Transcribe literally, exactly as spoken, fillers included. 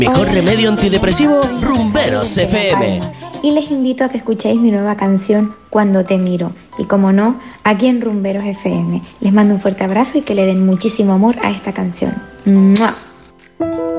Mejor remedio antidepresivo, Rumberos F M. Y les invito a que escuchéis mi nueva canción Cuando te miro. Y como no, aquí en Rumberos F M. Les mando un fuerte abrazo y que le den muchísimo amor a esta canción. ¡Mua!